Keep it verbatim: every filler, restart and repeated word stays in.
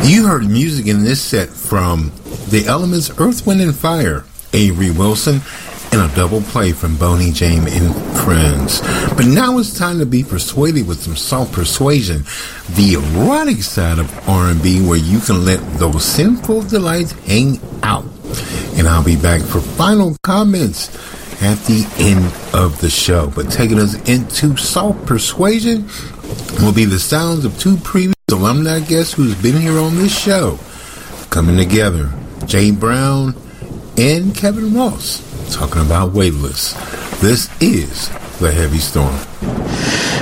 You heard music in this set from The Elements, Earth, Wind and Fire, Avery Wilson, and a double play from Boney James and Friends. But now it's time to be persuaded with some soft persuasion, the erotic side of R and B, where you can let those sinful delights hang out. And I'll be back for final comments at the end of the show. But taking us into soft persuasion will be the sounds of two previous alumni guests who's been here on this show, coming together, Jay Brown and Kevin Ross, talking about Weightless. This is The Heavy Storm.